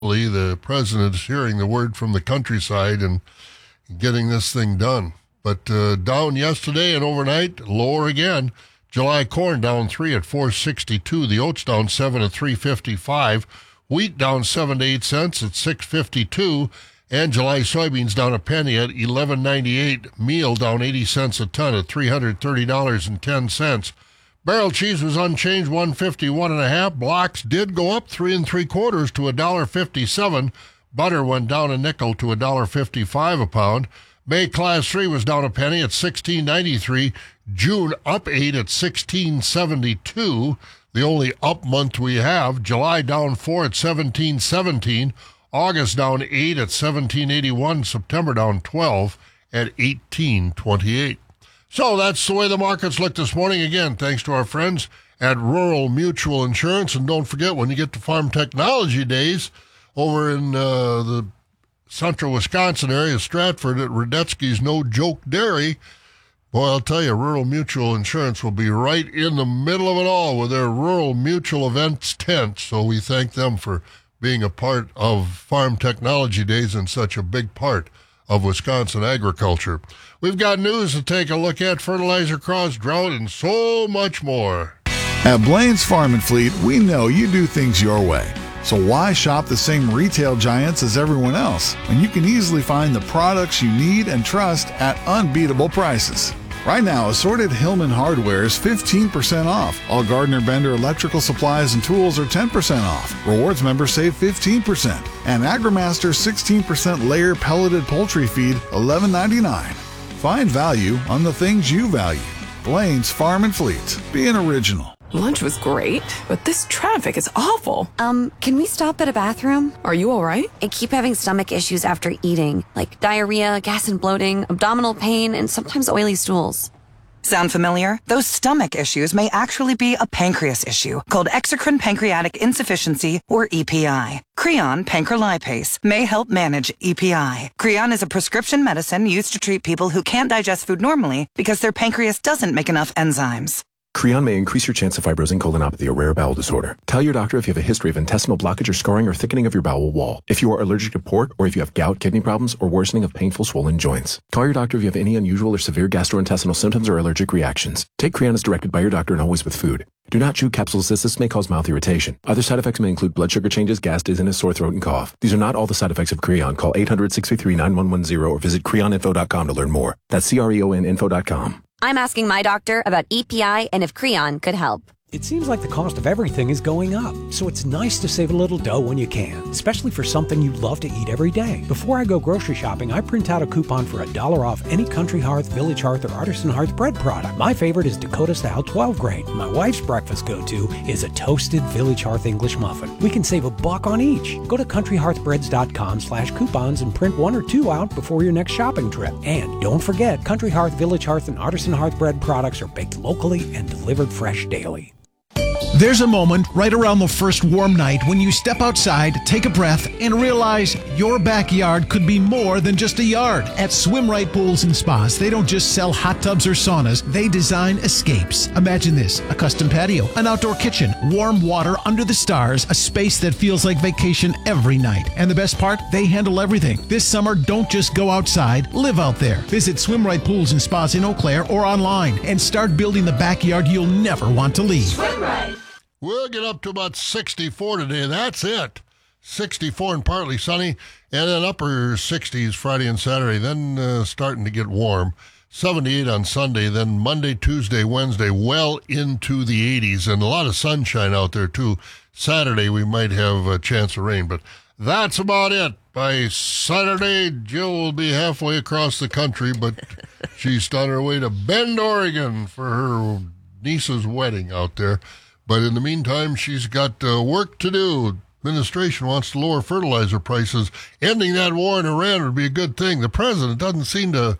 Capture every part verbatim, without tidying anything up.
The president is hearing the word from the countryside and getting this thing done. But uh, down yesterday and overnight, lower again. July corn down three at four sixty-two. The oats down seven at three fifty-five. Wheat down seven to eight cents at six fifty-two. And July soybeans down a penny at eleven ninety-eight. Meal down eighty cents a ton at three hundred thirty dollars and ten cents. Barrel cheese was unchanged, one fifty-one and a half. Blocks did go up three and three quarters to a dollar fifty-seven. Butter went down a nickel to a dollar fifty-five a pound. May class three was down a penny at sixteen ninety-three. June up eight at sixteen seventy-two. The only up month we have. July down four at seventeen seventeen. August down eight at seventeen eighty-one. September down twelve at eighteen twenty-eight. So that's the way the markets look this morning. Again, thanks to our friends at Rural Mutual Insurance. And don't forget, when you get to Farm Technology Days over in uh, the central Wisconsin area, Stratford, at Radetzky's No Joke Dairy, boy, I'll tell you, Rural Mutual Insurance will be right in the middle of it all with their Rural Mutual Events tent. So we thank them for being a part of Farm Technology Days and such a big part of Wisconsin agriculture. We've got news to take a look at, fertilizer costs, drought, and so much more. At Blaine's Farm and Fleet, we know you do things your way. So why shop the same retail giants as everyone else when you can easily find the products you need and trust at unbeatable prices? Right now, assorted Hillman hardware is fifteen percent off. All Gardner Bender electrical supplies and tools are ten percent off. Rewards members save fifteen percent. And AgriMaster sixteen percent layer pelleted poultry feed, eleven ninety-nine. Find value on the things you value. Blaine's Farm and Fleet. Be an original. Lunch was great, but this traffic is awful. Um, can we stop at a bathroom? Are you all right? I keep having stomach issues after eating, like diarrhea, gas and bloating, abdominal pain, and sometimes oily stools. Sound familiar? Those stomach issues may actually be a pancreas issue called exocrine pancreatic insufficiency, or E P I. Creon pancrelipase may help manage E P I. Creon is a prescription medicine used to treat people who can't digest food normally because their pancreas doesn't make enough enzymes. Creon may increase your chance of fibrosing colonopathy, a rare bowel disorder. Tell your doctor if you have a history of intestinal blockage or scarring or thickening of your bowel wall, if you are allergic to pork, or if you have gout, kidney problems, or worsening of painful swollen joints. Call your doctor if you have any unusual or severe gastrointestinal symptoms or allergic reactions. Take Creon as directed by your doctor and always with food. Do not chew capsules as this may cause mouth irritation. Other side effects may include blood sugar changes, gas, dizziness, sore throat, and cough. These are not all the side effects of Creon. Call eight hundred, six three three, nine one one zero or visit creon info dot com to learn more. That's C R E O N info dot com. I'm asking my doctor about E P I and if Creon could help. It seems like the cost of everything is going up, so it's nice to save a little dough when you can, especially for something you love to eat every day. Before I go grocery shopping, I print out a coupon for a dollar off any Country Hearth, Village Hearth, or Artisan Hearth bread product. My favorite is Dakota Style twelve grain. My wife's breakfast go-to is a toasted Village Hearth English muffin. We can save a buck on each. Go to country hearth breads dot com slash coupons and print one or two out before your next shopping trip. And don't forget, Country Hearth, Village Hearth, and Artisan Hearth bread products are baked locally and delivered fresh daily. There's a moment right around the first warm night when you step outside, take a breath, and realize your backyard could be more than just a yard. At Swim Right Pools and Spas, they don't just sell hot tubs or saunas, they design escapes. Imagine this: a custom patio, an outdoor kitchen, warm water under the stars, a space that feels like vacation every night. And the best part? They handle everything. This summer, don't just go outside, live out there. Visit Swim Right Pools and Spas in Eau Claire or online and start building the backyard you'll never want to leave. Swim Right. We'll get up to about sixty-four today. That's it. sixty-four and partly sunny, and then upper sixties Friday and Saturday. Then uh, starting to get warm. seventy-eight on Sunday. Then Monday, Tuesday, Wednesday, well into the eighties, and a lot of sunshine out there too. Saturday we might have a chance of rain, but that's about it. By Saturday, Jill will be halfway across the country, but she's on her way to Bend, Oregon for her niece's wedding out there. But in the meantime, she's got uh, work to do. Administration wants to lower fertilizer prices. Ending that war in Iran would be a good thing. The president doesn't seem to,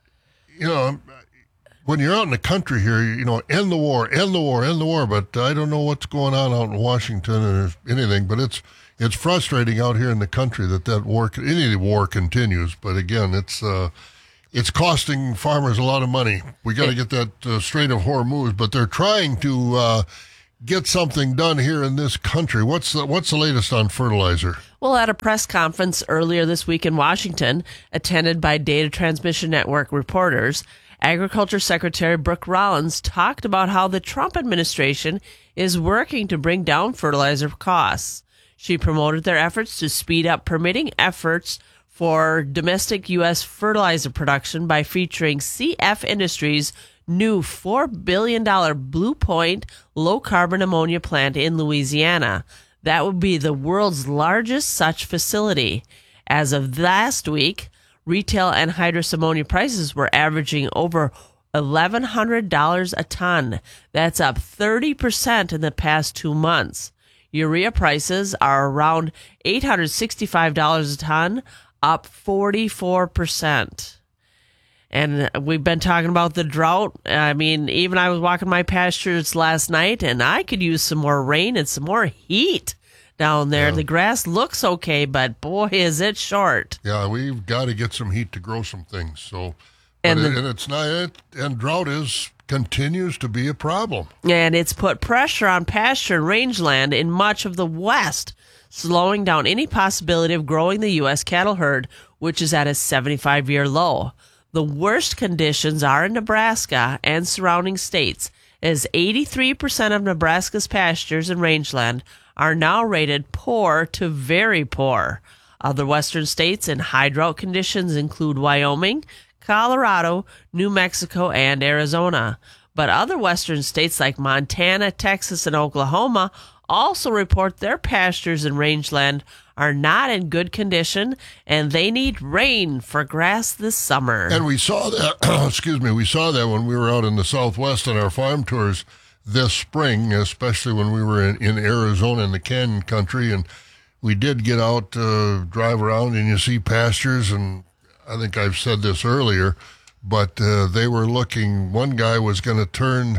you know, when you're out in the country here, you know, end the war, end the war, end the war. But I don't know what's going on out in Washington or anything. But it's it's frustrating out here in the country that that war, any war continues. But again, it's uh, it's costing farmers a lot of money. We got to get that uh, Strait of Hormuz. But they're trying to Uh, get something done here in this country. What's the, what's the latest on fertilizer? Well, at a press conference earlier this week in Washington, attended by Data Transmission Network reporters, Agriculture Secretary Brooke Rollins talked about how the Trump administration is working to bring down fertilizer costs. She promoted their efforts to speed up permitting efforts for domestic U S fertilizer production by featuring C F Industries' new four billion dollars Blue Point low-carbon ammonia plant in Louisiana. That would be the world's largest such facility. As of last week, retail anhydrous ammonia prices were averaging over eleven hundred dollars a ton. That's up thirty percent in the past two months. Urea prices are around eight hundred sixty-five dollars a ton, up forty-four percent. And we've been talking about the drought. I mean, even I was walking my pastures last night, and I could use some more rain and some more heat down there. Yeah. The grass looks okay, but boy, is it short. Yeah, we've got to get some heat to grow some things. So, and, it, the, and it's not. And drought is continues to be a problem. And it's put pressure on pasture and rangeland in much of the West, slowing down any possibility of growing the U S cattle herd, which is at a seventy-five year low. The worst conditions are in Nebraska and surrounding states, as eighty-three percent of Nebraska's pastures and rangeland are now rated poor to very poor. Other western states in high drought conditions include Wyoming, Colorado, New Mexico, and Arizona. But other western states like Montana, Texas, and Oklahoma also report their pastures and rangeland are not in good condition, and they need rain for grass this summer. And we saw that, excuse me, we saw that when we were out in the Southwest on our farm tours this spring, especially when we were in, in Arizona in the Canyon Country, and we did get out, uh, drive around, and you see pastures, and I think I've said this earlier, but uh, they were looking, one guy was going to turn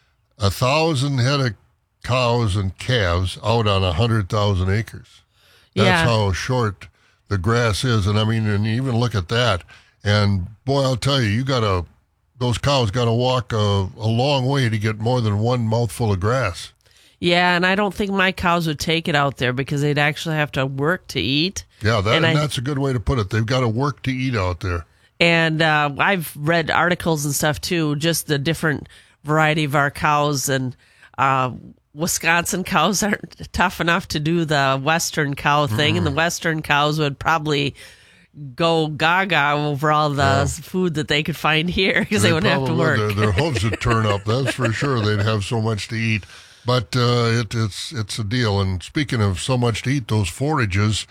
a thousand head of cows and calves out on a hundred thousand acres. That's yeah. how short the grass is. And I mean, and you even look at that, and boy, I'll tell you, you gotta, those cows got to walk a, a long way to get more than one mouthful of grass. Yeah, and I don't think my cows would take it out there because they'd actually have to work to eat. Yeah, that, and, and I, that's a good way to put it. They've got to work to eat out there. And uh, I've read articles and stuff too, just the different variety of our cows, and uh, Wisconsin cows aren't tough enough to do the Western cow thing, mm. and the Western cows would probably go gaga over all the yeah. food that they could find here because they, they wouldn't have to work. Their, their hooves would turn up, that's for sure. They'd have so much to eat. But uh, it, it's it's a deal. And speaking of so much to eat, those forages,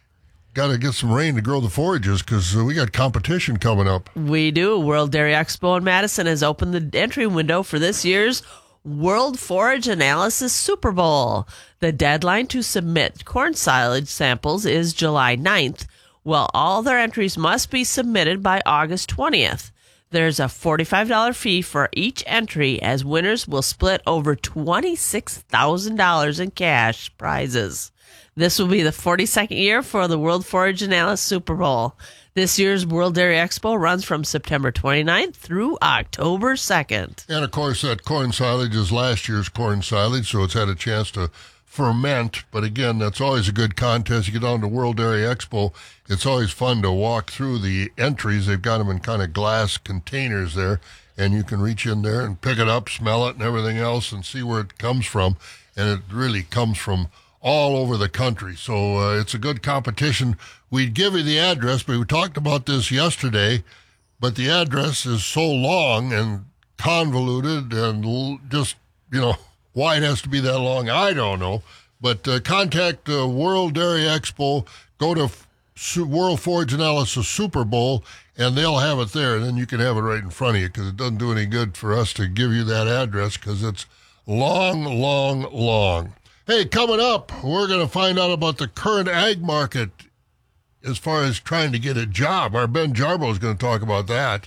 got to get some rain to grow the forages because uh, we got competition coming up. We do. World Dairy Expo in Madison has opened the entry window for this year's World Forage Analysis Super Bowl. The deadline to submit corn silage samples is July ninth. Well, all their entries must be submitted by August twentieth. There's a forty-five dollars fee for each entry, as winners will split over twenty-six thousand dollars in cash prizes. This will be the forty-second year for the World Forage Analysis Super Bowl. This year's World Dairy Expo runs from September twenty-ninth through October second. And, of course, that corn silage is last year's corn silage, so it's had a chance to ferment. But, again, that's always a good contest. You get down to World Dairy Expo, it's always fun to walk through the entries. They've got them in kind of glass containers there, and you can reach in there and pick it up, smell it, and everything else, and see where it comes from. And it really comes from all over the country. So uh, it's a good competition. We'd give you the address, but we talked about this yesterday, but the address is so long and convoluted and l- just, you know, why it has to be that long, I don't know. But uh, contact uh, World Dairy Expo, go to F- World Forage Analysis Super Bowl, and they'll have it there, and then you can have it right in front of you because it doesn't do any good for us to give you that address because it's long, long, long. Hey, coming up, we're going to find out about the current ag market as far as trying to get a job. Our Ben Jarbo is going to talk about that.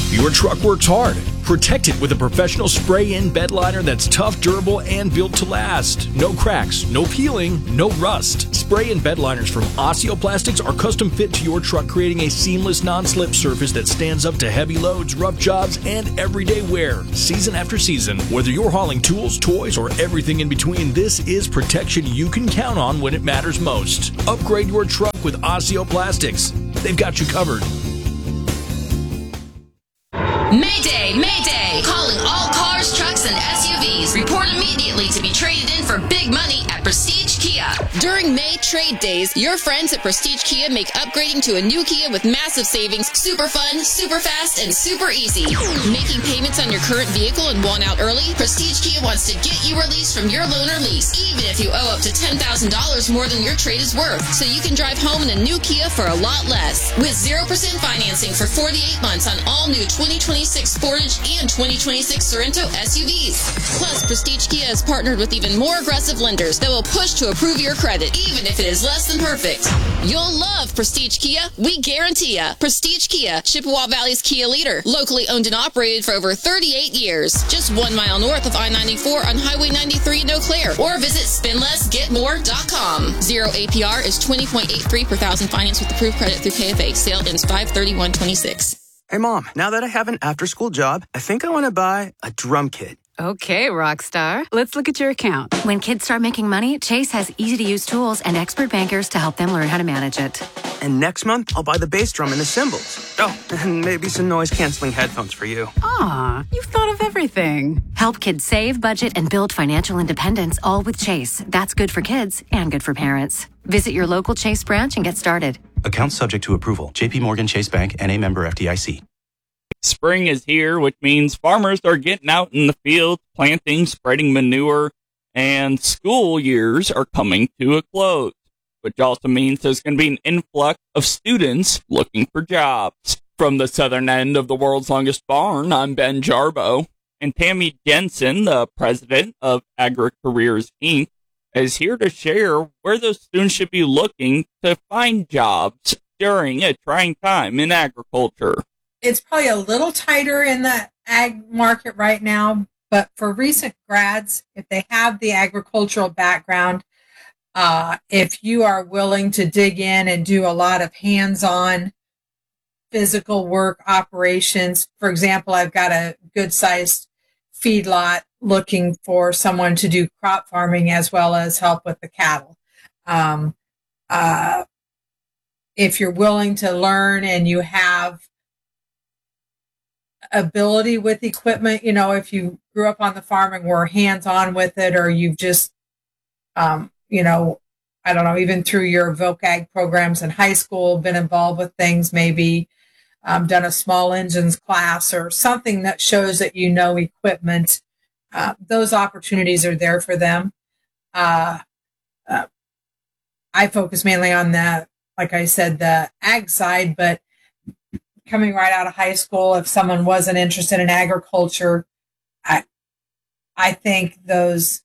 Your truck works hard. Protect it with a professional spray-in bed liner that's tough, durable, and built to last. No cracks, no peeling, no rust. Spray-in bed liners from Osteoplastics are custom fit to your truck, creating a seamless non-slip surface that stands up to heavy loads, rough jobs, and everyday wear. Season after season, whether you're hauling tools, toys, or everything in between, this is protection you can count on when it matters most. Upgrade your truck with Osteoplastics. They've got you covered. Mayday, Mayday! Calling all cars, trucks, and S U Vs. Report immediately to be traded in for big money at Prestige Kia. During May Trade Days, your friends at Prestige Kia make upgrading to a new Kia with massive savings super fun, super fast, and super easy. Making payments on your current vehicle and want out early? Prestige Kia wants to get you released from your loan or lease, even if you owe up to ten thousand dollars more than your trade is worth, so you can drive home in a new Kia for a lot less. With zero percent financing for forty-eight months on all new twenty twenty-six Sportage and twenty twenty-six Sorento S U Vs. Plus, Prestige Kia has partnered with even more aggressive lenders that will push to approve your credit, even if it is less than perfect. You'll love Prestige Kia. We guarantee ya. Prestige Kia, Chippewa Valley's Kia leader. Locally owned and operated for over thirty-eight years. Just one mile north of I ninety-four on Highway ninety-three in Eau Claire. Or visit spend less get more dot com. Zero A P R is twenty point eight three per thousand finance with approved credit through K F A. Sale ends five thirty-one twenty-six. Hey, Mom, now that I have an after-school job, I think I want to buy a drum kit. Okay, Rockstar. Let's look at your account. When kids start making money, Chase has easy-to-use tools and expert bankers to help them learn how to manage it. And next month, I'll buy the bass drum and the cymbals. Oh, and maybe some noise-canceling headphones for you. Aw, you've thought of everything. Help kids save, budget, and build financial independence, all with Chase. That's good for kids and good for parents. Visit your local Chase branch and get started. Account subject to approval. J P Morgan Chase Bank and a member F D I C. Spring is here, which means farmers are getting out in the field, planting, spreading manure, and school years are coming to a close, which also means there's going to be an influx of students looking for jobs. From the southern end of the world's longest barn, I'm Ben Jarbo, and Tammy Jensen, the president of AgriCareers, Incorporated, is here to share where those students should be looking to find jobs during a trying time in agriculture. It's probably a little tighter in the ag market right now, but for recent grads, if they have the agricultural background, uh, if you are willing to dig in and do a lot of hands-on physical work operations, for example, I've got a good-sized feedlot looking for someone to do crop farming as well as help with the cattle. Um, uh, if you're willing to learn and you have ability with equipment, you know, if you grew up on the farm and were hands-on with it, or you've just, um, you know, I don't know, even through your VOCAG programs in high school, been involved with things, maybe um, done a small engines class or something that shows that you know equipment, uh, those opportunities are there for them. Uh, uh, I focus mainly on the, like I said, the ag side, but coming right out of high school, if someone wasn't interested in agriculture, I, I think those,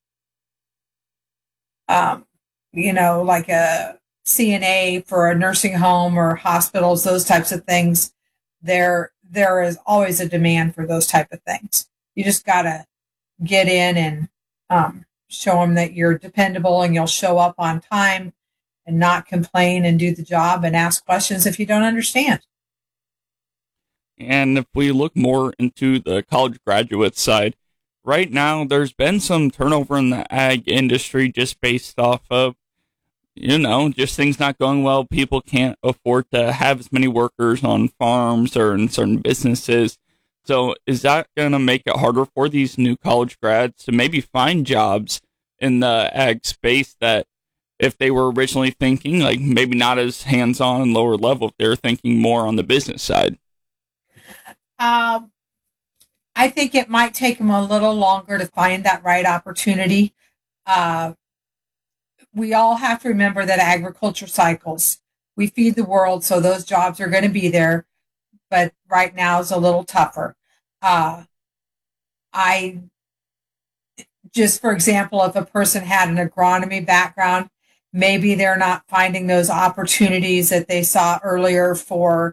um, you know, like a C N A for a nursing home or hospitals, those types of things, there, there is always a demand for those type of things. You just got to get in and um, show them that you're dependable and you'll show up on time and not complain and do the job and ask questions if you don't understand. And if we look more into the college graduate side, right now there's been some turnover in the ag industry just based off of, you know, just things not going well. People can't afford to have as many workers on farms or in certain businesses. So is that going to make it harder for these new college grads to maybe find jobs in the ag space that if they were originally thinking, like maybe not as hands-on and lower level, if they're thinking more on the business side? Um, I think it might take them a little longer to find that right opportunity. Uh, we all have to remember that agriculture cycles. We feed the world, so those jobs are going to be there, but right now is a little tougher. Uh, I just, for example, if a person had an agronomy background, maybe they're not finding those opportunities that they saw earlier for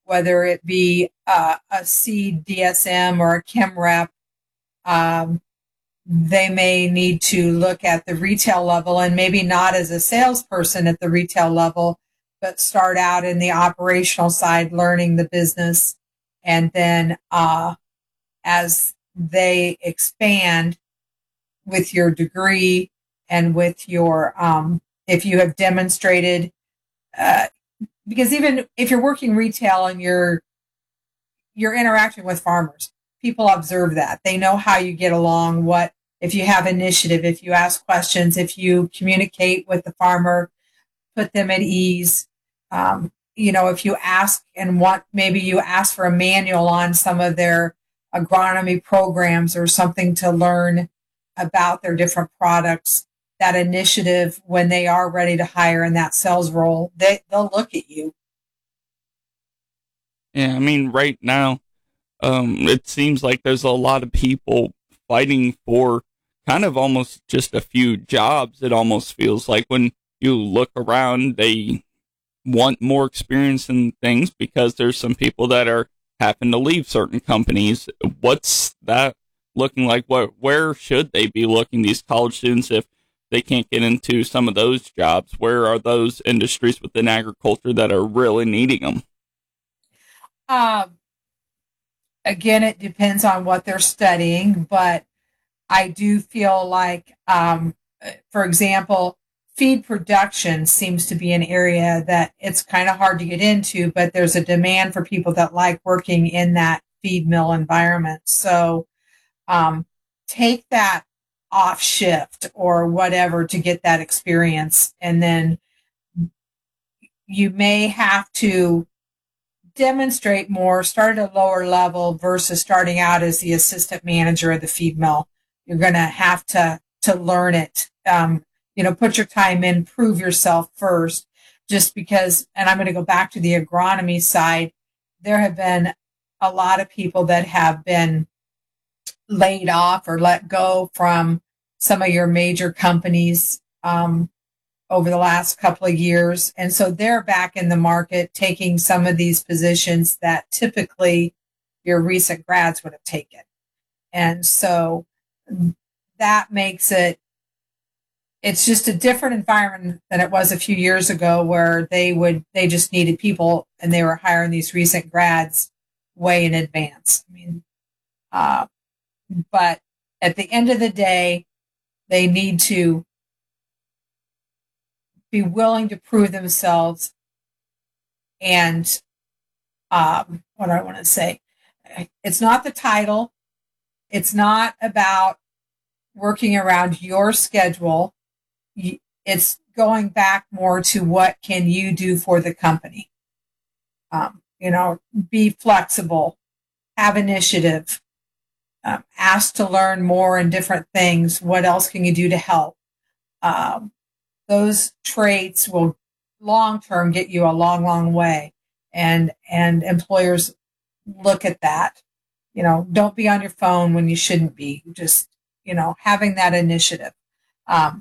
whether it be uh, a seed D S M or a chem rep. Um, they may need to look at the retail level, and maybe not as a salesperson at the retail level, but start out in the operational side, learning the business. And then uh, as they expand with your degree and with your, um, if you have demonstrated, uh, because even if you're working retail and you're, you're interacting with farmers, people observe that. They know how you get along, what, if you have initiative, if you ask questions, if you communicate with the farmer, put them at ease. Um, you know, if you ask and want, maybe you ask for a manual on some of their agronomy programs or something to learn about their different products, that initiative when they are ready to hire in that sales role, they, they'll look at you. Yeah, I mean, right now, um, it seems like there's a lot of people fighting for kind of almost just a few jobs. It almost feels like when you look around, they want more experience in things because there's some people that are having to leave certain companies. What's that looking like? What, where should they be looking, these college students, if they can't get into some of those jobs? Where are those industries within agriculture that are really needing them? Um, again, it depends on what they're studying, but I do feel like, um, for example, feed production seems to be an area that it's kind of hard to get into, but there's a demand for people that like working in that feed mill environment. So um, take that off shift or whatever to get that experience. And then you may have to demonstrate more, start at a lower level versus starting out as the assistant manager of the feed mill. You're going to have to, to learn it. Um, you know, put your time in, prove yourself first, just because, and I'm going to go back to the agronomy side. There have been a lot of people that have been laid off or let go from some of your major companies um, over the last couple of years. And so they're back in the market taking some of these positions that typically your recent grads would have taken. And so that makes it, it's just a different environment than it was a few years ago where they would, they just needed people and they were hiring these recent grads way in advance. I mean, uh, but at the end of the day, they need to be willing to prove themselves. And um, what do I want to say? It's not the title. It's not about working around your schedule. It's going back more to what can you do for the company. Um, you know, be flexible, have initiative, um, ask to learn more and different things. What else can you do to help? Um, those traits will long-term get you a long, long way. And, and employers look at that. You know, don't be on your phone when you shouldn't be. Just, you know, having that initiative. Um,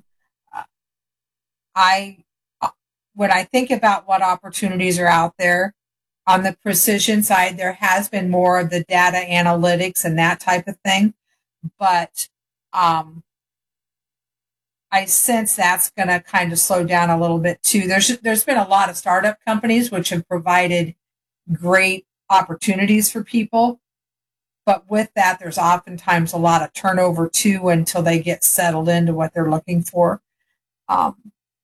I, when I think about what opportunities are out there on the precision side, there has been more of the data analytics and that type of thing, but um, I sense that's going to kind of slow down a little bit too. There's there's been a lot of startup companies which have provided great opportunities for people, but with that, there's oftentimes a lot of turnover too until they get settled into what they're looking for. Um,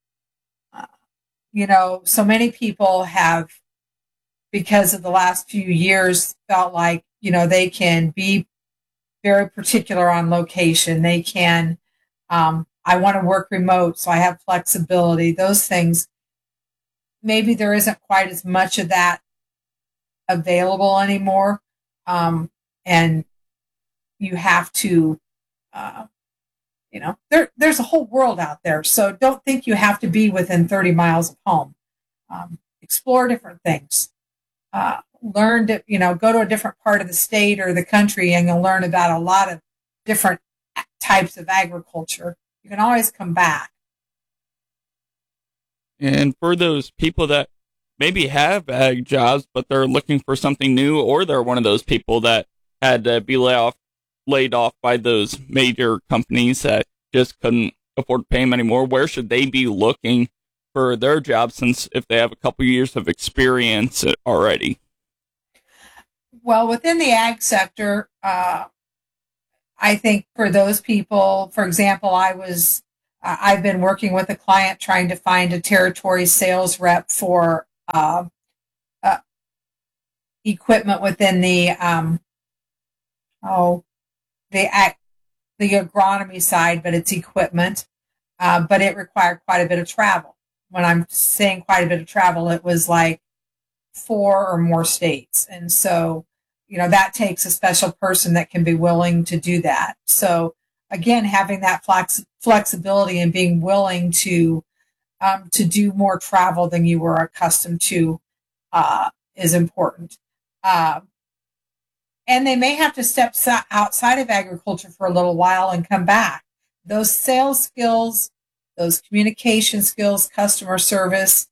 You know, so many people have, because of the last few years, felt like, you know, they can be very particular on location. They can, um, I want to work remote, so I have flexibility. Those things, maybe there isn't quite as much of that available anymore. Um, and you have to, uh, You know, there, there's a whole world out there. So don't think you have to be within thirty miles of home. Um, explore different things. Uh, learn to, you know, go to a different part of the state or the country and you'll learn about a lot of different types of agriculture. You can always come back. And for those people that maybe have ag jobs, but they're looking for something new, or they're one of those people that had to be laid off, laid off by those major companies that just couldn't afford to pay them anymore. Where should they be looking for their job, since if they have a couple years of experience already? Well, within the ag sector, uh, I think for those people, for example, I was, uh, I've been working with a client trying to find a territory sales rep for uh, uh, equipment within the, um, oh, the ag, the agronomy side, but it's equipment, uh, but it required quite a bit of travel. When I'm saying quite a bit of travel, it was like four or more states. And so, you know, that takes a special person that can be willing to do that. So again, having that flex- flexibility and being willing to, um, to do more travel than you were accustomed to, uh, is important. Uh, and they may have to step outside of agriculture for a little while and come back. Those sales skills, those communication skills, customer service,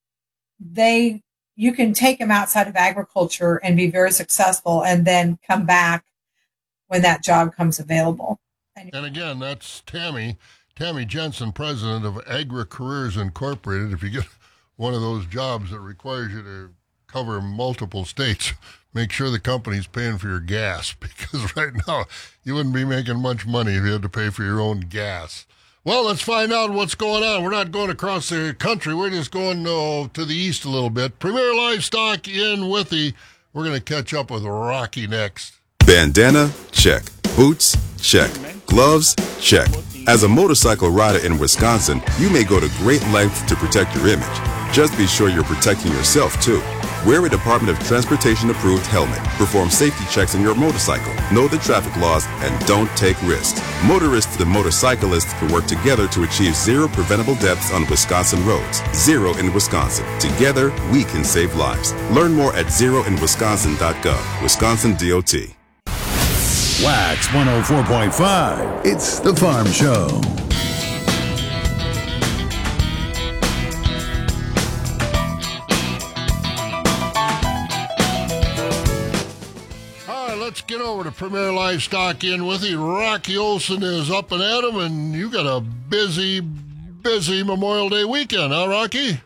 they, you can take them outside of agriculture and be very successful and then come back when that job comes available. And, and again, that's Tammy, Tammy Jensen, president of Agri Careers Incorporated. If you get one of those jobs that requires you to cover multiple states, make sure the company's paying for your gas, because right now you wouldn't be making much money if you had to pay for your own gas. Well, let's find out what's going on. We're not going across the country. We're just going uh, to the east a little bit. Premier Livestock in Withee. We're going to catch up with Rocky next. Bandana? Check. Boots? Check. Gloves? Check. As a motorcycle rider in Wisconsin, you may go to great lengths to protect your image. Just be sure you're protecting yourself, too. Wear a Department of Transportation-approved helmet. Perform safety checks on your motorcycle. Know the traffic laws and don't take risks. Motorists and motorcyclists can work together to achieve zero preventable deaths on Wisconsin roads. Zero in Wisconsin. Together, we can save lives. Learn more at zero in wisconsin dot gov. Wisconsin D O T. Wax one oh four point five. It's the Farm Show. Let's get over to Premier Livestock in Withee. Rocky Olson is up and at 'em, and you got a busy, busy Memorial Day weekend, huh, Rocky?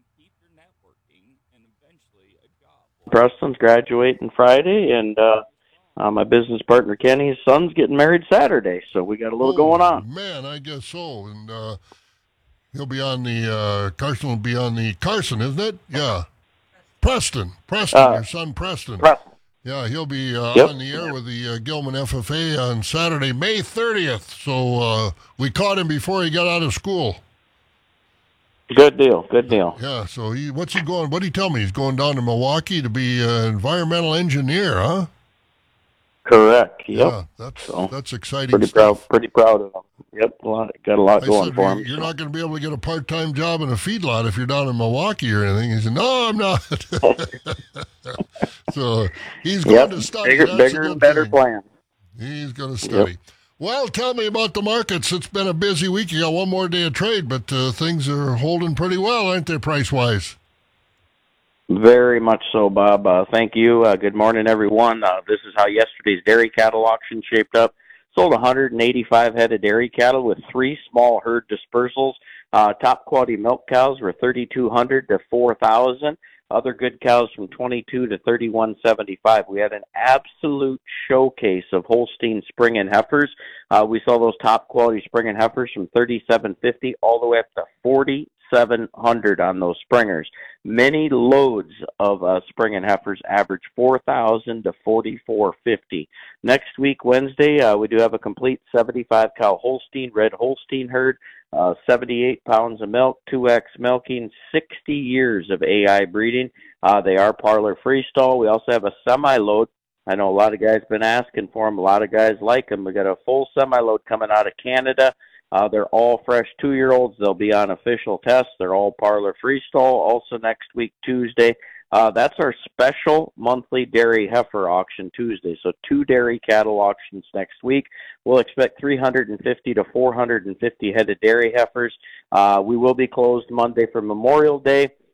Preston's graduating Friday, and uh, uh, my business partner Kenny's son's getting married Saturday, so we got a little oh, going on. Man, I guess so. And uh, he'll be on the, uh, Carson will be on the Carson, isn't it? Yeah. Preston. Preston, uh, your son Preston. Preston. Yeah, he'll be uh, yep. on the air with the uh, Gilman F F A on Saturday, May thirtieth. So uh, we caught him before he got out of school. Good deal, good deal. Yeah, so he what's he going, what did he tell me? He's going down to Milwaukee to be an environmental engineer, huh? Correct, yep. Yeah, that's, so, that's exciting pretty stuff. Proud, pretty proud of him. Yep, a lot, got a lot I going said, for him. You're so. not going to be able to get a part-time job in a feedlot if you're down in Milwaukee or anything. He said, no, I'm not. So he's going yep, to study. Bigger, That's bigger and better thing. plan. He's going to study. Yep. Well, tell me about the markets. It's been a busy week. You got one more day of trade, but uh, things are holding pretty well, aren't they, price-wise? Very much so, Bob. Uh, thank you. Uh, good morning, everyone. Uh, this is how yesterday's dairy cattle auction shaped up. Sold one hundred eighty-five head of dairy cattle with three small herd dispersals. Uh, top quality milk cows were thirty-two hundred to four thousand. Other good cows from twenty-two to thirty-one seventy-five. We had an absolute showcase of Holstein spring and heifers. Uh, we saw those top quality spring and heifers from thirty-seven fifty all the way up to forty-seven hundred on those springers. Many loads of uh, spring and heifers average four thousand to forty-four fifty. Next week, Wednesday, uh, we do have a complete seventy-five cow Holstein, red Holstein herd, uh, seventy-eight pounds of milk, two X milking, sixty years of A I breeding. Uh, they are parlor freestall. We also have a semi-load. I know a lot of guys been asking for them. A lot of guys like them. We got a full semi-load coming out of Canada. Uh, they're all fresh two-year-olds. They'll be on official tests. They're all parlor freestall. Also next week, Tuesday, uh, that's our special monthly dairy heifer auction Tuesday. So two dairy cattle auctions next week. We'll expect three hundred fifty to four hundred fifty head of dairy heifers. Uh, we will be closed Monday for Memorial Day.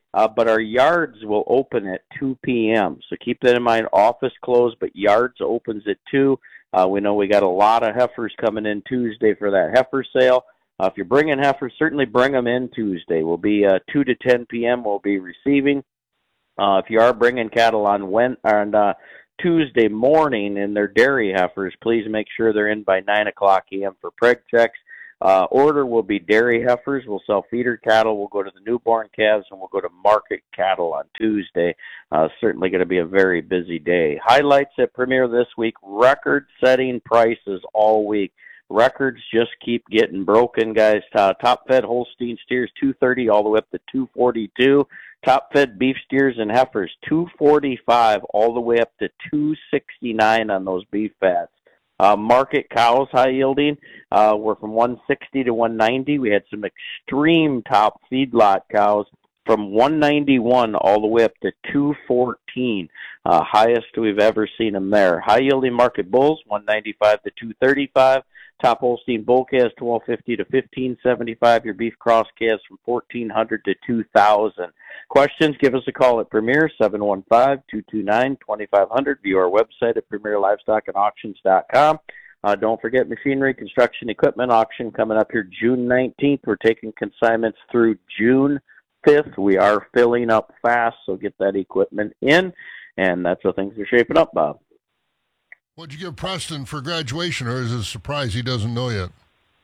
Uh, but our yards will open at two p.m. So keep that in mind. Office closed, but yards opens at two. Uh, we know we got a lot of heifers coming in Tuesday for that heifer sale. Uh, if you're bringing heifers, certainly bring them in Tuesday. We'll be uh, two to ten p.m. We'll be receiving. Uh, if you are bringing cattle on when, on uh, Tuesday morning and they're dairy heifers, please make sure they're in by nine o'clock a.m. for preg checks. Uh, order will be dairy heifers. We'll sell feeder cattle. We'll go to the newborn calves, and we'll go to market cattle on Tuesday. Uh, certainly going to be a very busy day. Highlights at Premier this week, record-setting prices all week. Records just keep getting broken, guys. Uh, top-fed Holstein steers, two thirty all the way up to two forty-two. Top-fed beef steers and heifers, two forty-five all the way up to two sixty-nine on those beef fats. Uh, market cows, high-yielding, uh, were from one sixty to one ninety. We had some extreme top feedlot cows from one ninety-one all the way up to two fourteen, uh, highest we've ever seen them there. High-yielding market bulls, one ninety-five to two thirty-five. Top Holstein bull calves, twelve fifty to fifteen seventy-five. Your beef cross calves from fourteen hundred to two thousand. Questions? Give us a call at Premier, seven one five, two two nine, two five zero zero. View our website at premier livestock and auctions dot com. Uh, don't forget machinery, construction, equipment auction coming up here June nineteenth. We're taking consignments through June fifth. We are filling up fast, so get that equipment in. And that's how things are shaping up, Bob. What'd you give Preston for graduation, or is it a surprise he doesn't know yet?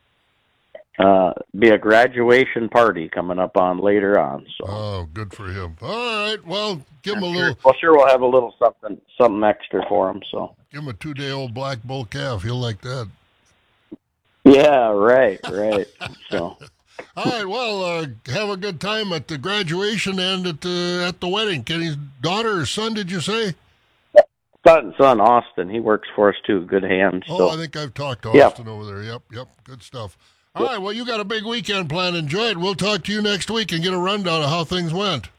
Uh, be a graduation party coming up on later on. So. Oh, good for him. All right, well, give him I'm a sure, little. Well, sure, we'll have a little something, something extra for him. So give him a two-day-old black bull calf. He'll like that. Yeah, right, right. So. All right, well, uh, have a good time at the graduation and at the at the wedding. Kenny's daughter or son, did you say? Son, son, Austin. He works for us too. Good hands. Oh, so. I think I've talked to Yep. Austin over there. Yep, yep, good stuff. All right, well, you got a big weekend planned. Enjoy it. We'll talk to you next week and get a rundown of how things went.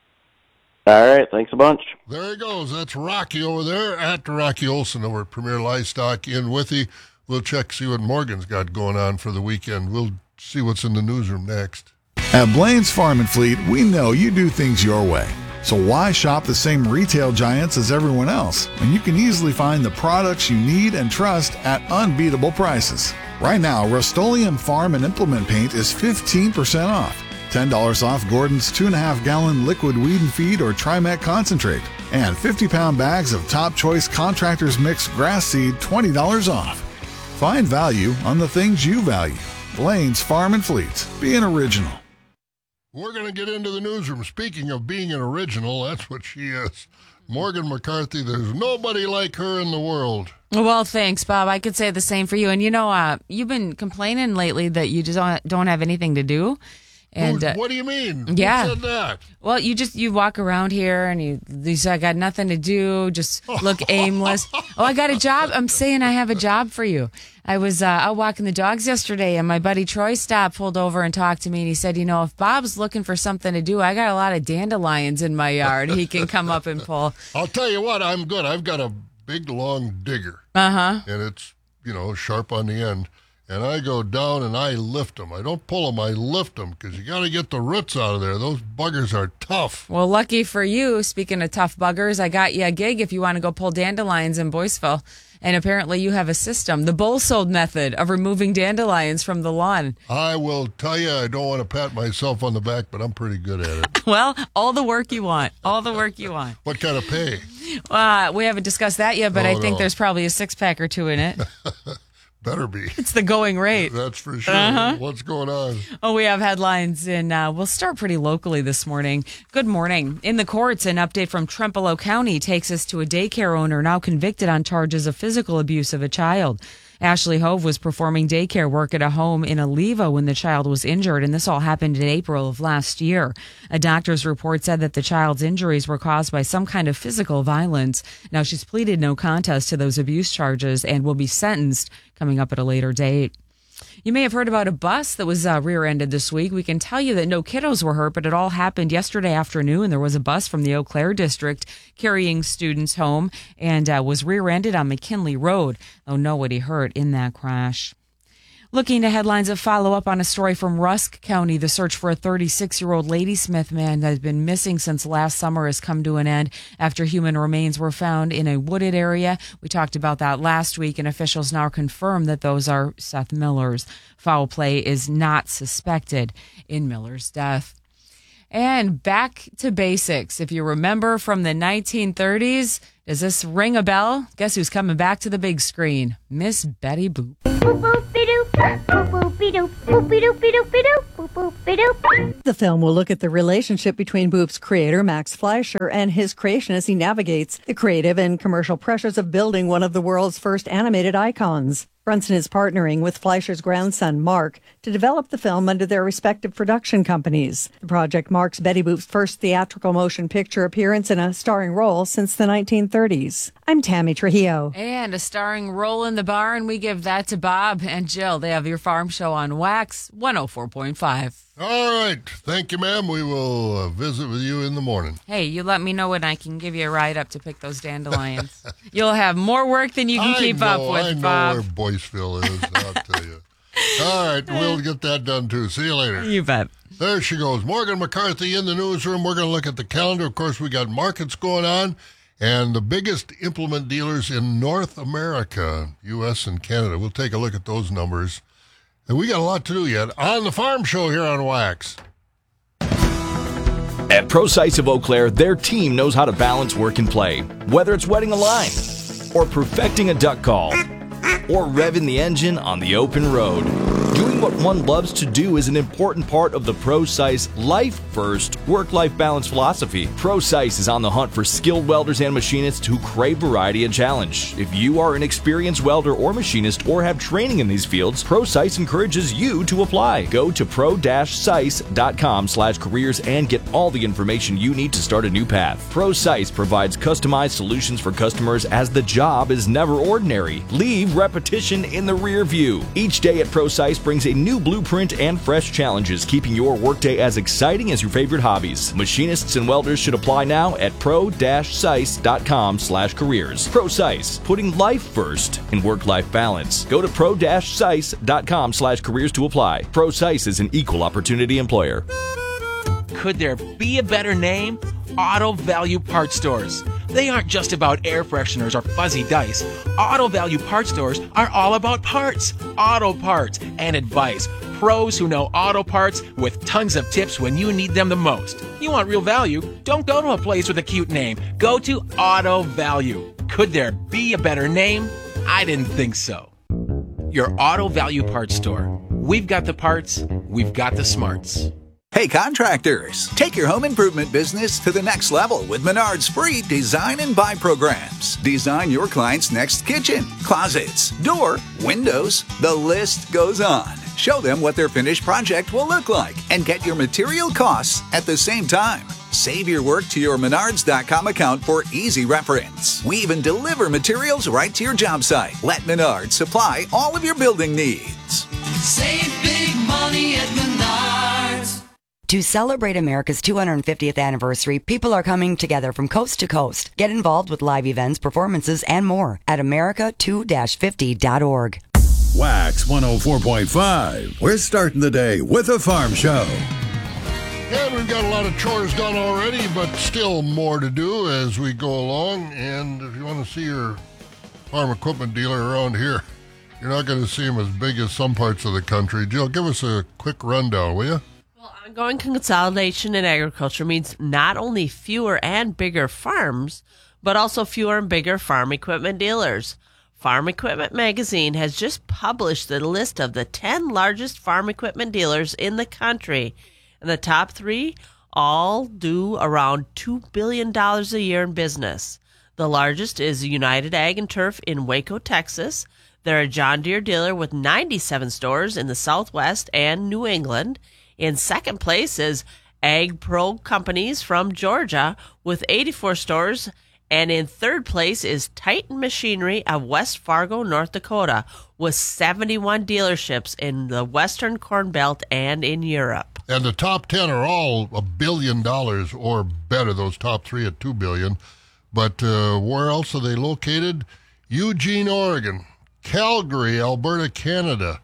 All right, thanks a bunch. There he goes. That's Rocky over there at Rocky Olson over at Premier Livestock in Withee. We'll check, see what Morgan's got going on for the weekend. We'll see what's in the newsroom next. At Blaine's Farm and Fleet, we know you do things your way. So why shop the same retail giants as everyone else when you can easily find the products you need and trust at unbeatable prices? Right now, Rust-Oleum Farm and Implement Paint is fifteen percent off. ten dollars off Gordon's two point five gallon liquid weed and feed or Trimet concentrate. And fifty pound bags of Top Choice Contractors Mix grass seed, twenty dollars off. Find value on the things you value. Blaine's Farm and Fleet. Be an original. We're going to get into the newsroom. Speaking of being an original, that's what she is. Morgan McCarthy, there's nobody like her in the world. Well, thanks, Bob. I could say the same for you. And, you know, uh, you've been complaining lately that you just don't, don't have anything to do. And uh, what do you mean? Yeah. Who said that? Well, you just you walk around here and you, you say, I got nothing to do, just look aimless. Oh, I got a job. I'm saying I have a job for you. I was uh, out walking the dogs yesterday, and my buddy Troy stopped, pulled over, and talked to me. And he said, you know, if Bob's looking for something to do, I got a lot of dandelions in my yard. He can come up and pull. I'll tell you what, I'm good. I've got a big, long digger. Uh-huh. And it's, you know, sharp on the end. And I go down and I lift them. I don't pull them, I lift them because you got to get the roots out of there. Those buggers are tough. Well, lucky for you, speaking of tough buggers, I got you a gig if you want to go pull dandelions in Boyceville. And apparently you have a system, the Bowl-Sold method of removing dandelions from the lawn. I will tell you, I don't want to pat myself on the back, but I'm pretty good at it. Well, all the work you want. All the work you want. What kind of pay? Uh, we haven't discussed that yet, but Oh, I think no. there's probably a six-pack or two in it. Better be. It's the going rate. That's for sure. Uh-huh. What's going on? Oh, we have headlines, and uh, we'll start pretty locally this morning. Good morning. In the courts, an update from Trempealeau County takes us to a daycare owner now convicted on charges of physical abuse of a child. Ashley Hove was performing daycare work at a home in Oliva when the child was injured, and this all happened in April of last year. A doctor's report said that the child's injuries were caused by some kind of physical violence. Now, she's pleaded no contest to those abuse charges and will be sentenced coming up at a later date. You may have heard about a bus that was uh, rear-ended this week. We can tell you that no kiddos were hurt, but it all happened yesterday afternoon. There was a bus from the Eau Claire district carrying students home and uh, was rear-ended on McKinley Road, though nobody hurt in that crash. Looking to headlines that follow up on a story from Rusk County, the search for a thirty-six-year-old Ladysmith man that has been missing since last summer has come to an end after human remains were found in a wooded area. We talked about that last week, and officials now confirm that those are Seth Miller's. Foul play is not suspected in Miller's death. And back to basics. If you remember from the nineteen thirties, does this ring a bell? Guess who's coming back to the big screen? Miss Betty Boop. The film will look at the relationship between Boop's creator, Max Fleischer, and his creation as he navigates the creative and commercial pressures of building one of the world's first animated icons. Brunson is partnering with Fleischer's grandson, Mark, to develop the film under their respective production companies. The project marks Betty Boop's first theatrical motion picture appearance in a starring role since the nineteen thirties. I'm Tammy Trujillo. And a starring role in the barn, we give that to Bob and Jill. They have your farm show on Wax one oh four point five. All right. Thank you, ma'am. We will uh, visit with you in the morning. Hey, you let me know when I can give you a ride up to pick those dandelions. You'll have more work than you can I keep know, up with, I know Bob. where Boyceville is, I'll tell you. All right, we'll get that done, too. See you later. You bet. There she goes. Morgan McCarthy in the newsroom. We're going to look at the calendar. Of course, we got markets going on, and the biggest implement dealers in North America, U S and Canada. We'll take a look at those numbers. And we got a lot to do yet on the Farm Show here on Wax. At ProSice of Eau Claire, their team knows how to balance work and play. Whether it's wetting a line, or perfecting a duck call, or revving the engine on the open road. Doing what one loves to do is an important part of the ProSice Life First work-life balance philosophy. ProSice is on the hunt for skilled welders and machinists who crave variety and challenge. If you are an experienced welder or machinist or have training in these fields, ProSice encourages you to apply. Go to pro-sice.com slash careers and get all the information you need to start a new path. ProSice provides customized solutions for customers as the job is never ordinary. Leave repetition in the rear view. Each day at ProSice brings a new blueprint and fresh challenges, keeping your workday as exciting as your favorite hobbies. Machinists and welders should apply now at pro-sice.com slash careers. ProSice, putting life first in work-life balance. Go to pro-sice.com slash careers to apply. ProSice is an equal opportunity employer. Could there be a better name? Auto Value Parts Stores. They aren't just about air fresheners or fuzzy dice. Auto Value Parts Stores are all about parts, auto parts, and advice. Pros who know auto parts with tons of tips when you need them the most. You want real value? Don't go to a place with a cute name. Go to Auto Value. Could there be a better name? I didn't think so. Your Auto Value Parts Store. We've got the parts, we've got the smarts. Hey contractors, take your home improvement business to the next level with Menard's free design and buy programs. Design your client's next kitchen, closets, door, windows, the list goes on. Show them what their finished project will look like and get your material costs at the same time. Save your work to your Menards dot com account for easy reference. We even deliver materials right to your job site. Let Menards supply all of your building needs. Save big money at Menards. To celebrate America's two hundred fiftieth anniversary, people are coming together from coast to coast. Get involved with live events, performances, and more at America two fifty dot org. Wax one oh four point five. We're starting the day with a farm show. And we've got a lot of chores done already, but still more to do as we go along. And if you want to see your farm equipment dealer around here, you're not going to see them as big as some parts of the country. Jill, give us a quick rundown, will you? Ongoing consolidation in agriculture means not only fewer and bigger farms, but also fewer and bigger farm equipment dealers. Farm Equipment Magazine has just published the list of the ten largest farm equipment dealers in the country. And the top three all do around two billion dollars a year in business. The largest is United Ag and Turf in Waco, Texas. They're a John Deere dealer with ninety-seven stores in the Southwest and New England. In second place is Ag Pro Companies from Georgia with eighty-four stores. And in third place is Titan Machinery of West Fargo, North Dakota, with seventy-one dealerships in the Western Corn Belt and in Europe. And the top ten are all a billion dollars or better, those top three at two billion dollars. But uh, where else are they located? Eugene, Oregon, Calgary, Alberta, Canada,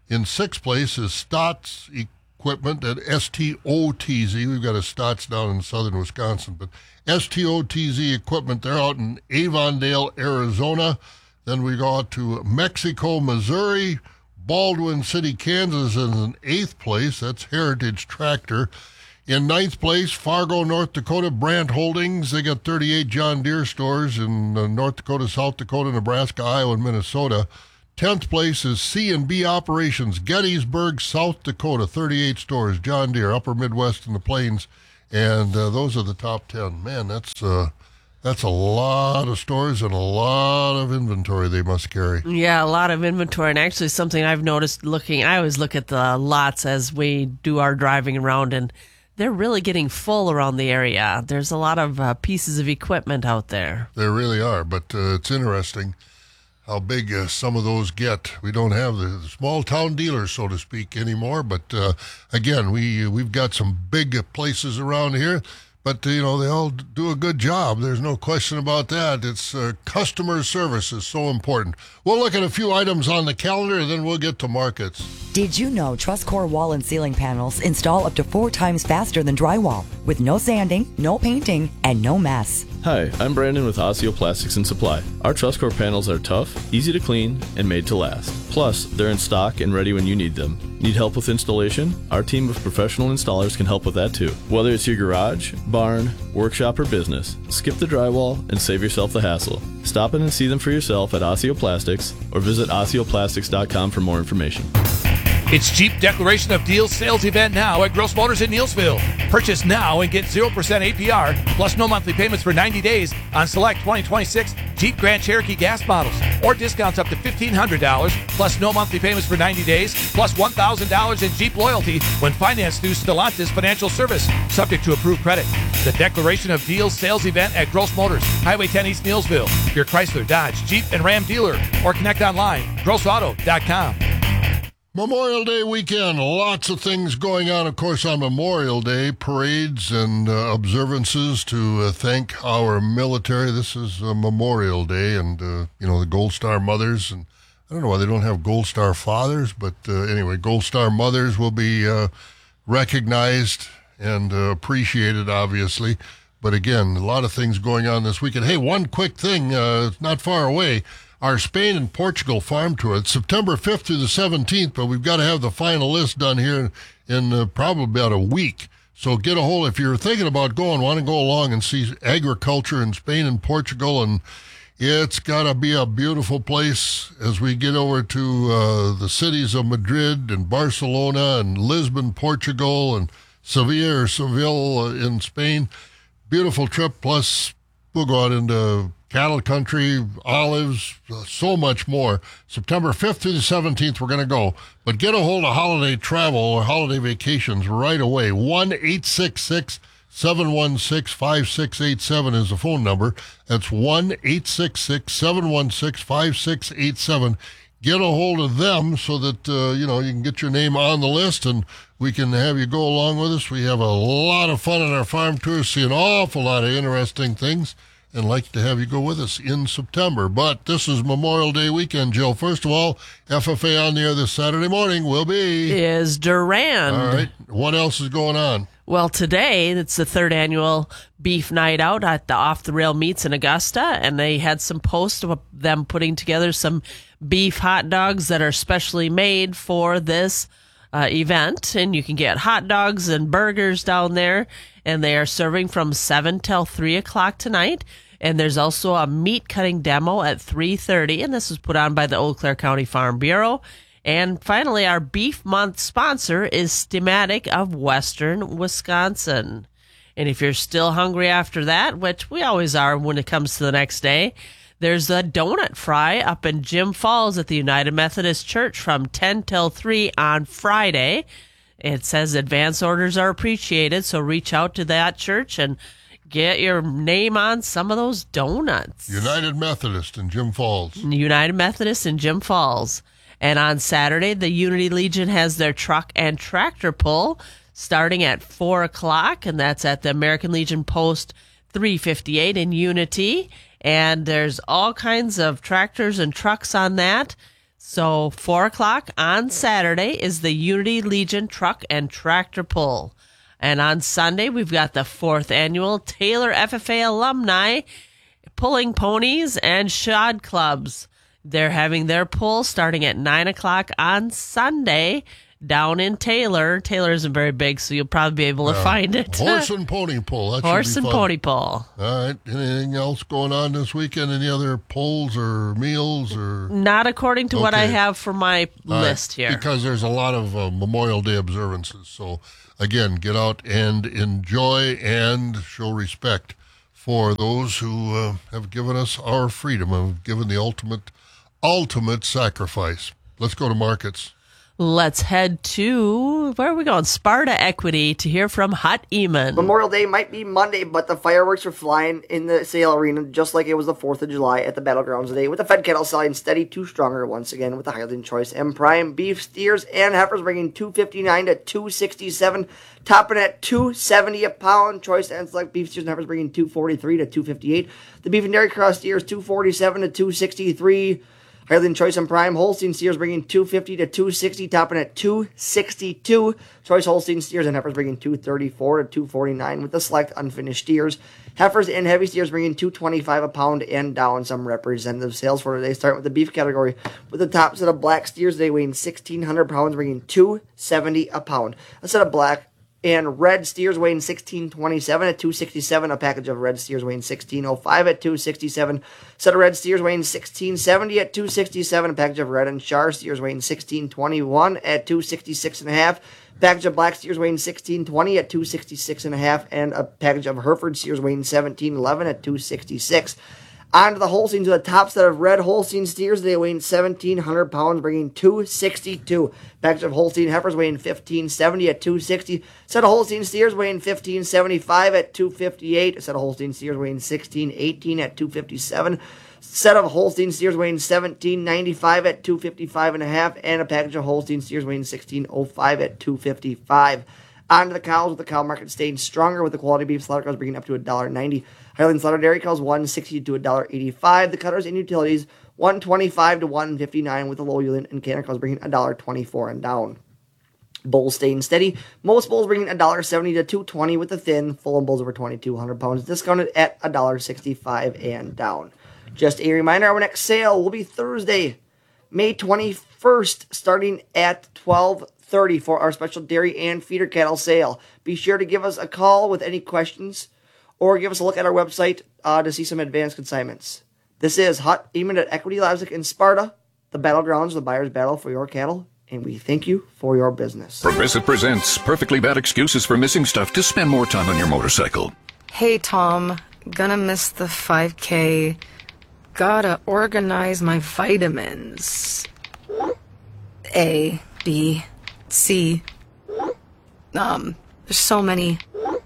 In sixth place is Stotz Equipment at S T O T Z. We've got a Stotz down in southern Wisconsin, but S T O T Z Equipment, they're out in Avondale, Arizona. Then we go out to Mexico, Missouri. Baldwin City, Kansas is in eighth place. That's Heritage Tractor. In ninth place, Fargo, North Dakota, Brandt Holdings. They got thirty-eight John Deere stores in uh, North Dakota, South Dakota, Nebraska, Iowa, and Minnesota. tenth place is C and B Operations, Gettysburg, South Dakota, thirty-eight stores, John Deere, Upper Midwest and the Plains. And uh, those are the top ten. Man, that's uh, that's a lot of stores and a lot of inventory they must carry. Yeah, a lot of inventory. And actually something I've noticed looking, I always look at the lots as we do our driving around, and they're really getting full around the area. There's a lot of uh, pieces of equipment out there. There really are, but uh, it's interesting how big uh, some of those get. We don't have the, the small town dealers, so to speak, anymore. But uh, again, we we've got some big places around here. But uh, you know, they all do a good job. There's no question about that. It's uh, customer service is so important. We'll look at a few items on the calendar, and then we'll get to markets. Did you know TrustCore wall and ceiling panels install up to four times faster than drywall, with no sanding, no painting, and no mess? Hi, I'm Brandon with Osseo Plastics and Supply. Our TrustCore panels are tough, easy to clean, and made to last. Plus, they're in stock and ready when you need them. Need help with installation? Our team of professional installers can help with that too. Whether it's your garage, barn, workshop, or business, skip the drywall and save yourself the hassle. Stop in and see them for yourself at Osseo Plastics or visit osseo plastics dot com for more information. It's Jeep Declaration of Deals sales event now at Gross Motors in Neillsville. Purchase now and get zero percent A P R plus no monthly payments for ninety days on select twenty twenty-six Jeep Grand Cherokee gas models, or discounts up to fifteen hundred dollars plus no monthly payments for ninety days plus one thousand dollars in Jeep loyalty when financed through Stellantis Financial Service, subject to approved credit. The Declaration of Deals sales event at Gross Motors, Highway ten East Neillsville, your Chrysler, Dodge, Jeep, and Ram dealer, or connect online, gross auto dot com. Memorial Day weekend, lots of things going on, of course, on Memorial Day, parades and uh, observances to uh, thank our military. This is uh, Memorial Day, and, uh, you know, the Gold Star mothers, and I don't know why they don't have Gold Star fathers, but uh, anyway, Gold Star mothers will be uh, recognized and uh, appreciated, obviously. But again, a lot of things going on this weekend. Hey, one quick thing, uh, not far away. Our Spain and Portugal farm tour. It's September fifth through the seventeenth, but we've got to have the final list done here in uh, probably about a week. So get a hold. If you're thinking about going, want to go along and see agriculture in Spain and Portugal, and it's got to be a beautiful place as we get over to uh, the cities of Madrid and Barcelona and Lisbon, Portugal, and Sevilla or Seville in Spain. Beautiful trip, plus we'll go out into cattle country, olives, so much more. September fifth through the seventeenth, we're going to go. But get a hold of Holiday Travel or Holiday Vacations right away. one eight six six, seven one six, five six eight seven is the phone number. That's one eight six six, seven one six, five six eight seven. Get a hold of them so that, uh, you know, you can get your name on the list and we can have you go along with us. We have a lot of fun on our farm tour, see an awful lot of interesting things, and like to have you go with us in September. But this is Memorial Day weekend, Jill. First of all, F F A on the air this Saturday morning will be... Is Durand. All right. What else is going on? Well, today, it's the third annual Beef Night Out at the Off the Rail Meats in Augusta, and they had some posts of them putting together some beef hot dogs that are specially made for this uh, event. And you can get hot dogs and burgers down there, and they are serving from seven till three o'clock tonight. And there's also a meat cutting demo at three thirty, and this was put on by the Eau Claire County Farm Bureau. And finally, our Beef Month sponsor is Steamatic of Western Wisconsin. And if you're still hungry after that, which we always are when it comes to the next day, there's a donut fry up in Jim Falls at the United Methodist Church from ten till three on Friday. It says advance orders are appreciated, so reach out to that church and get your name on some of those donuts. United Methodist in Jim Falls. United Methodist in Jim Falls. And on Saturday, the Unity Legion has their truck and tractor pull starting at four o'clock, and that's at the American Legion Post three fifty-eight in Unity. And there's all kinds of tractors and trucks on that. So four o'clock on Saturday is the Unity Legion Truck and Tractor Pull. And on Sunday, we've got the fourth annual Taylor F F A alumni pulling ponies and shod clubs. They're having their pull starting at nine o'clock on Sunday down in Taylor. Taylor isn't very big, so you'll probably be able to Uh, find it. Horse and pony pull. That should Horse be and fun. pony pull. All right. Anything else going on this weekend? Any other polls or meals or? Not according to what I Okay. have for my All right, list here. Because there's a lot of uh, Memorial Day observances. So, again, get out and enjoy and show respect for those who uh, have given us our freedom, have given the ultimate, ultimate sacrifice. Let's go to markets. Let's head to, where are we going? Sparta Equity to hear from Hut Eamon. Memorial Day might be Monday, but the fireworks are flying in the sale arena just like it was the fourth of July at the Battlegrounds today, with the fed cattle selling steady to stronger once again with the Highland Choice and Prime beef, steers, and heifers bringing two fifty-nine to two sixty-seven, topping at two seventy a pound. Choice and select beef, steers, and heifers bringing two forty-three to two fifty-eight. The beef and dairy cross steers two forty-seven to two sixty-three. Highland Choice and Prime Holstein steers bringing two fifty to two sixty, topping at two sixty-two. Choice Holstein steers and heifers bringing two thirty-four to two forty-nine with the select unfinished steers. Heifers and heavy steers bringing two twenty-five a pound and down. Some representative sales for today start with the beef category, with the top set of black steers today weighing sixteen hundred pounds, bringing two seventy a pound. A set of black and red steers weighing sixteen twenty-seven at two sixty-seven. A package of red steers weighing sixteen oh five at two sixty-seven. Set of red steers weighing sixteen seventy at two sixty-seven. A package of red and char steers weighing sixteen twenty-one at two sixty-six and a half. Package of black steers weighing sixteen twenty at two sixty-six and a half, and a package of Hereford steers weighing seventeen eleven at two sixty-six. On to the Holsteins, to the top set of red Holstein steers. They weighing seventeen hundred pounds, bringing two sixty-two. Package of Holstein heifers weighing fifteen seventy at two sixty. Set of Holstein steers weighing fifteen seventy-five at two fifty-eight. Set of Holstein steers weighing sixteen eighteen at two fifty-seven. Set of Holstein steers weighing seventeen ninety-five at two fifty-five and a half, and a package of Holstein steers weighing sixteen oh five at two fifty-five. On to the cows, with the cow market staying stronger, with the quality beef slaughter cows bringing up to one dollar ninety. Highland slaughter dairy cows one sixty to one dollar eighty-five. The cutters and utilities one twenty-five to one fifty-nine, with the low yielding and canner cows bringing one dollar twenty-four and down. Bulls staying steady. Most bulls bringing one dollar seventy to two twenty, with the thin, full and bulls over twenty-two hundred pounds discounted at one dollar sixty-five and down. Just a reminder, our next sale will be Thursday, May twenty-first, starting at twelve thirty for our special dairy and feeder cattle sale. Be sure to give us a call with any questions, or give us a look at our website uh, to see some advanced consignments. This is Hut Eamon at Equity Livestock in Sparta, the battlegrounds, the buyer's battle for your cattle, and we thank you for your business. Progressive presents perfectly bad excuses for missing stuff to spend more time on your motorcycle. Hey, Tom. Gonna miss the five K. Gotta organize my vitamins. A, B, C. Um, there's so many.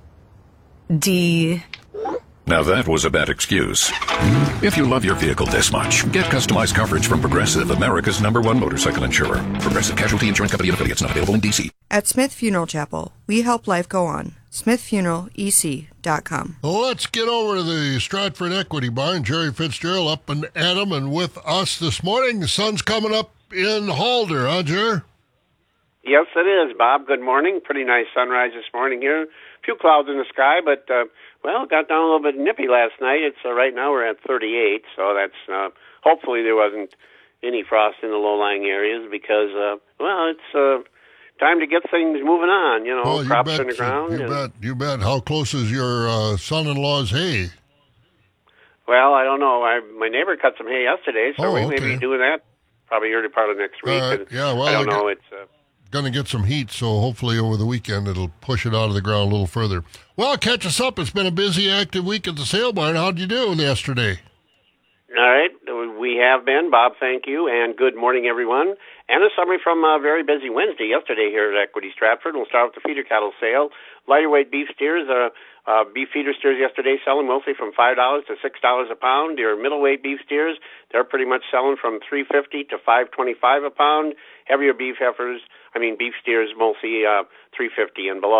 D. Now that was a bad excuse. If you love your vehicle this much, get customized coverage from Progressive, America's number one motorcycle insurer. Progressive Casualty Insurance Company and affiliates, not available in D C. At Smith Funeral Chapel, we help life go on. smith funeral e c dot com. Let's get over to the Stratford Equity Barn. Jerry Fitzgerald up and at 'em and with us this morning. The sun's coming up in Halder, huh, Jerry? Yes, it is, Bob. Good morning. Pretty nice sunrise this morning here. A few clouds in the sky, but, uh, well, got down a little bit nippy last night. It's uh, right now we're at thirty-eight, so that's uh, hopefully there wasn't any frost in the low-lying areas because, uh, well, it's uh, time to get things moving on, you know, Oh, you crops bet, in the ground. You and, bet. You bet. How close is your uh, son-in-law's hay? Well, I don't know. I, my neighbor cut some hay yesterday, so Oh, we may okay. be doing that probably early part of next week. All right. and Yeah, well, I don't I know. got- It's... Uh, Going to get some heat, so hopefully over the weekend it'll push it out of the ground a little further. Well, catch us up. It's been a busy, active week at the sale barn. How'd you do yesterday? All right, we have been. Bob, thank you, and good morning, everyone. And a summary from a very busy Wednesday yesterday here at Equity Stratford. We'll start with the feeder cattle sale. Lighter weight beef steers, uh, uh, beef feeder steers yesterday selling mostly from five dollars to six dollars a pound. Your middleweight beef steers, they're pretty much selling from three fifty to five twenty-five a pound. Heavier beef heifers, I mean beef steers, mostly uh, three fifty and below.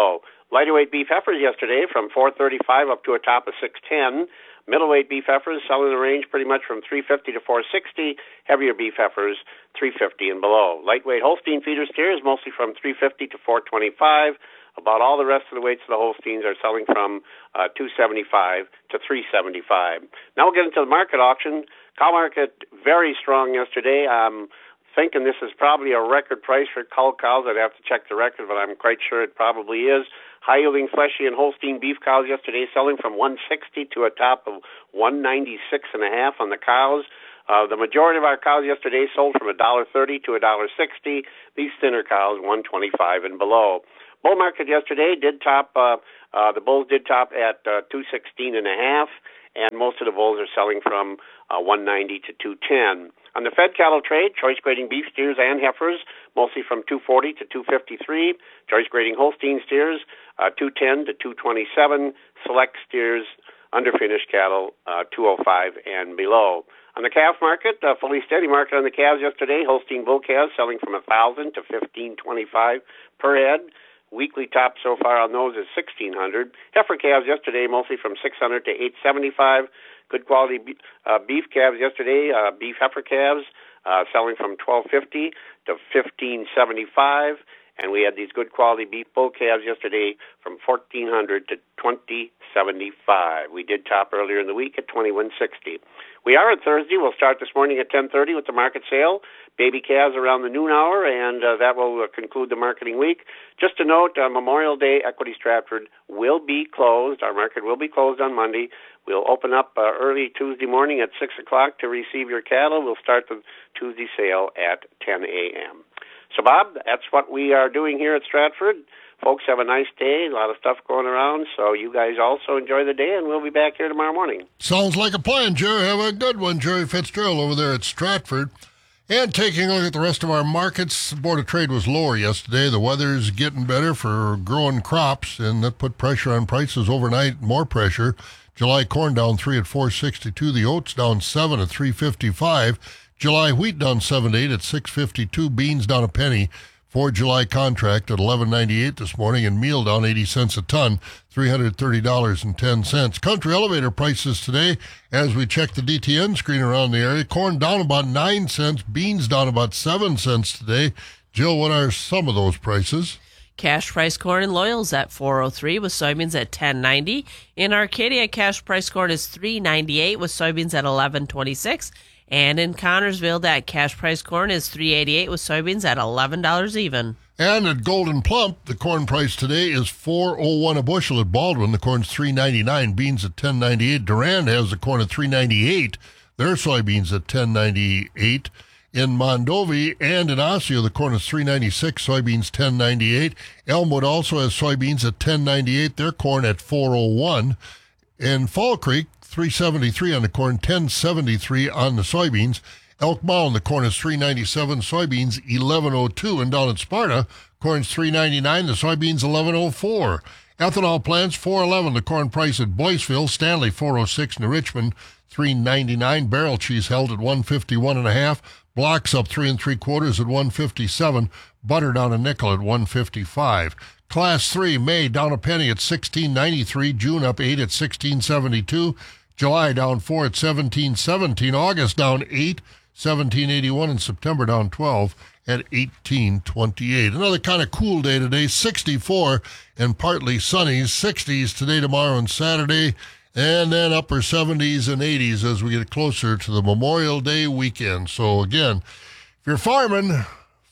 Lighter weight beef heifers yesterday from four thirty-five up to a top of six ten. Middleweight beef heifers selling in the range pretty much from three fifty to four sixty. Heavier beef heifers three fifty and below. Lightweight Holstein feeder steers mostly from three fifty to four twenty-five. About all the rest of the weights of the Holsteins are selling from uh, two seventy-five to three seventy-five. Now we'll get into the market auction. Cow market very strong yesterday. I'm thinking this is probably a record price for cull cows. I'd have to check the record, but I'm quite sure it probably is. High-yielding fleshy and Holstein beef cows yesterday selling from one sixty to a top of one ninety-six and a half on the cows. Uh, the majority of our cows yesterday sold from one dollar thirty to one dollar sixty. These thinner cows, one twenty-five and below. Bull market yesterday did top, uh, uh, the bulls did top at uh, two sixteen and a half, and most of the bulls are selling from uh, one ninety to two ten. On the fed cattle trade, choice grading beef steers and heifers, mostly from two forty to two fifty-three. Choice grading Holstein steers, uh, two ten to two twenty-seven. Select steers, underfinished cattle, uh, two oh five and below. On the calf market, uh, fully steady market on the calves yesterday. Holstein bull calves selling from one thousand to fifteen twenty-five per head. Weekly top so far on those is sixteen hundred. Heifer calves yesterday mostly from six hundred to eight seventy-five. Good quality uh, beef calves yesterday, uh, beef heifer calves uh, selling from twelve fifty to fifteen seventy-five. And we had these good quality beef bull calves yesterday from fourteen hundred to twenty seventy-five. We did top earlier in the week at twenty-one sixty. We are at Thursday. We'll start this morning at ten thirty with the market sale. Baby calves around the noon hour, and uh, that will uh, conclude the marketing week. Just a note, uh, Memorial Day, Equity Stratford will be closed. Our market will be closed on Monday. We'll open up uh, early Tuesday morning at six o'clock to receive your cattle. We'll start the Tuesday sale at ten a.m. So, Bob, that's what we are doing here at Stratford. Folks, have a nice day. A lot of stuff going around, so you guys also enjoy the day, and we'll be back here tomorrow morning. Sounds like a plan, Jerry. Have a good one, Jerry Fitzgerald over there at Stratford. And taking a look at the rest of our markets, the Board of Trade was lower yesterday. The weather's getting better for growing crops, and that put pressure on prices overnight, more pressure. July corn down three at four sixty-two. The oats down seven at three fifty-five. July wheat down seven to eight at six fifty-two. Beans down a penny. For July contract at eleven ninety-eight this morning, and meal down eighty cents a ton, three hundred thirty dollars and ten cents. Country elevator prices today, as we check the D T N screen around the area. Corn down about nine cents, beans down about seven cents today. Jill, what are some of those prices? Cash price corn in Loyal's at four oh three with soybeans at ten ninety. In Arcadia, cash price corn is three ninety-eight with soybeans at eleven twenty-six. And in Connorsville, that cash price corn is three eighty-eight with soybeans at eleven dollars even. And at Golden Plump, the corn price today is four oh one a bushel. At Baldwin, the corn's three ninety-nine, beans at ten ninety-eight. Durand has the corn at three ninety-eight. Their soybeans at ten ninety-eight. In Mondovi and in Osseo, the corn is three ninety-six, soybeans ten ninety-eight. Elmwood also has soybeans at ten ninety-eight. Their corn at four oh one. In Fall Creek, three seventy-three on the corn, ten seventy-three on the soybeans. Elk Mound, the corn is three ninety-seven, soybeans eleven oh two. And down at Sparta, corn's three ninety-nine, the soybeans eleven oh four. Ethanol plants four eleven, the corn price at Boyceville. Stanley four oh six, New Richmond three ninety-nine. Barrel cheese held at one fifty-one and a half. Blocks up three and three quarters at one fifty-seven. Butter down a nickel at one fifty-five. Class three, May down a penny at sixteen ninety-three. June up eight at sixteen seventy-two. July down four at seventeen seventeen. August down eight, seventeen eighty-one. And September down twelve at eighteen twenty-eight. Another kind of cool day today, sixty-four and partly sunny. sixties today, tomorrow, and Saturday. And then upper seventies and eighties as we get closer to the Memorial Day weekend. So again, if you're farming,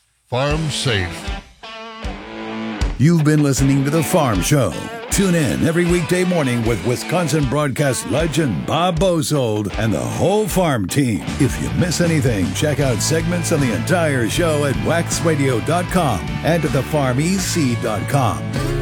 farm safe. You've been listening to The Farm Show. Tune in every weekday morning with Wisconsin broadcast legend Bob Bosold and the whole farm team. If you miss anything, check out segments on the entire show at wax radio dot com and at the farm e c dot com.